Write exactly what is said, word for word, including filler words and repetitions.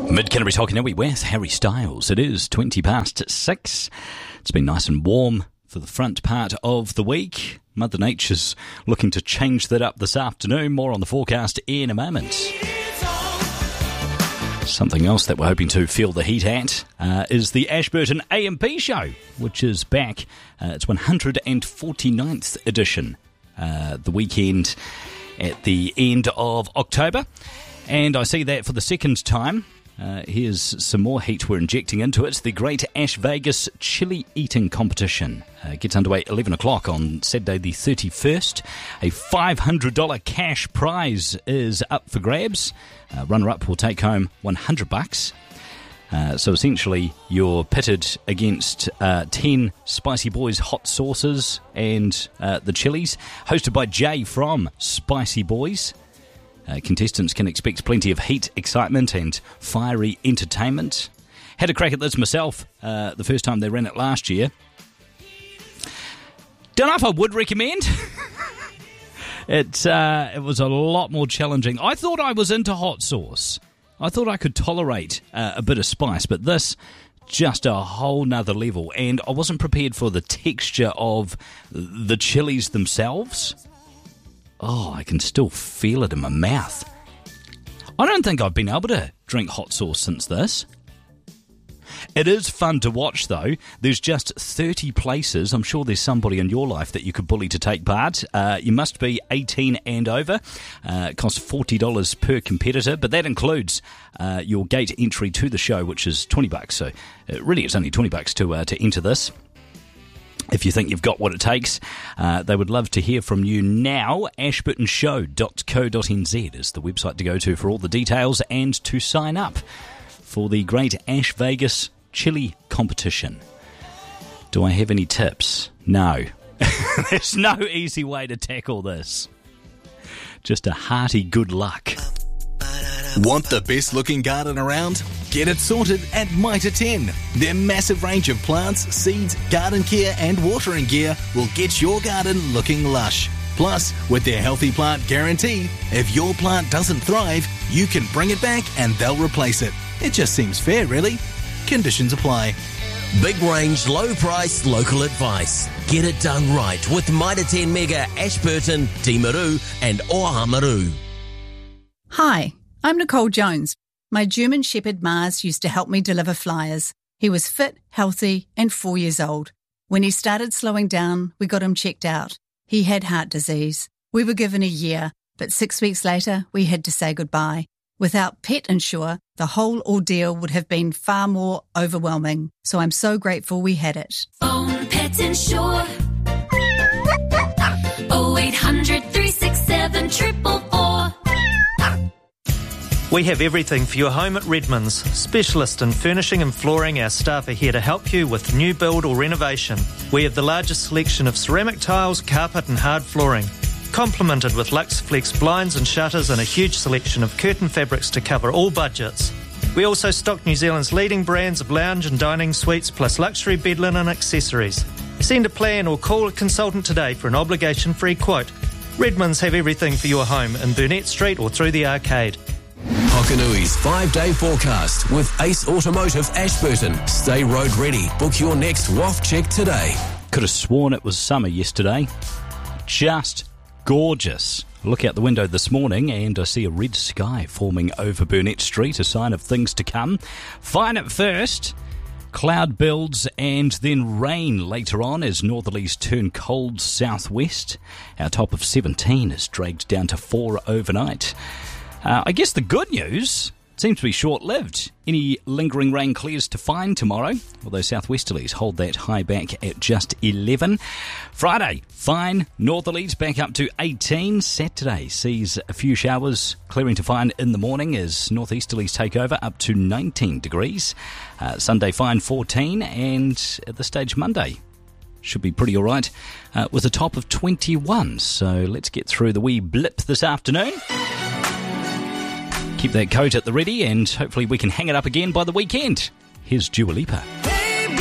Mid-Canterbury's Hokanui with Harry Styles. It is twenty past six. It's been nice and warm for the front part of the week. Mother Nature's looking to change that up this afternoon. More on the forecast in a moment. Something else that we're hoping to feel the heat at uh, is the Ashburton A M P show, which is back. Uh, it's one hundred forty-ninth edition. Uh, the weekend at the end of October. And I see that for the second time. Uh, here's some more heat we're injecting into it. The Great Ash Vegas Chili Eating Competition uh, gets underway at eleven o'clock on Saturday the thirty-first. A five hundred dollars cash prize is up for grabs. Uh, runner-up will take home one hundred bucks. Uh, so essentially, you're pitted against uh, ten Spicy Boys hot sauces and uh, the chilies, hosted by Jay from Spicy Boys. Uh, contestants can expect plenty of heat, excitement and fiery entertainment. Had a crack at this myself uh, the first time they ran it last year. Don't know if I would recommend. it, uh, it was a lot more challenging. I thought I was into hot sauce. I thought I could tolerate uh, a bit of spice, but this, just a whole nother level. And I wasn't prepared for the texture of the chilies themselves. Oh, I can still feel it in my mouth. I don't think I've been able to drink hot sauce since this. It is fun to watch, though. There's just thirty places. I'm sure there's somebody in your life that you could bully to take part. Uh, you must be eighteen and over. Uh, it costs forty dollars per competitor, but that includes uh, your gate entry to the show, which is twenty bucks. So it really is only twenty bucks to uh, to enter this. If you think you've got what it takes, uh, they would love to hear from you now. ashburton show dot co dot n z is the website to go to for all the details and to sign up for the Great Ash Vegas Chili Competition. Do I have any tips? No. There's no easy way to tackle this. Just a hearty good luck. Want the best looking garden around? Get it sorted at Mitre ten. Their massive range of plants, seeds, garden care and watering gear will get your garden looking lush. Plus, with their healthy plant guarantee, if your plant doesn't thrive, you can bring it back and they'll replace it. It just seems fair, really. Conditions apply. Big range, low price, local advice. Get it done right with Mitre ten Mega, Ashburton, Timaru and Oamaru. Hi. I'm Nicole Jones. My German Shepherd Mars used to help me deliver flyers. He was fit, healthy, and four years old. When he started slowing down, we got him checked out. He had heart disease. We were given a year, but six weeks later, we had to say goodbye. Without Pet Insure, the whole ordeal would have been far more overwhelming. So I'm so grateful we had it. Phone Pet Insure. oh eight hundred, three six seven, four four four. We have everything for your home at Redmond's. Specialist in furnishing and flooring, our staff are here to help you with new build or renovation. We have the largest selection of ceramic tiles, carpet and hard flooring. Complemented with LuxFlex blinds and shutters and a huge selection of curtain fabrics to cover all budgets. We also stock New Zealand's leading brands of lounge and dining suites plus luxury bed linen accessories. Send a plan or call a consultant today for an obligation-free quote. Redmond's have everything for your home in Burnett Street or through the arcade. Hokanui's five-day forecast with Ace Automotive Ashburton. Stay road ready. Book your next W A F check today. Could have sworn it was summer yesterday. Just gorgeous. I look out the window this morning and I see a red sky forming over Burnett Street, a sign of things to come. Fine at first. Cloud builds and then rain later on as northerlies turn cold southwest. Our top of seventeen is dragged down to four overnight. Uh, I guess the good news seems to be short-lived. Any lingering rain clears to fine tomorrow, although southwesterlies hold that high back at just eleven. Friday, fine. Northerlies back up to eighteen. Saturday sees a few showers clearing to fine in the morning as northeasterlies take over up to nineteen degrees. Uh, Sunday, fine, fourteen. And at this stage, Monday should be pretty all right uh, with a top of twenty-one. So let's get through the wee blip this afternoon. Keep that coat at the ready and hopefully we can hang it up again by the weekend. Here's Dua Lipa.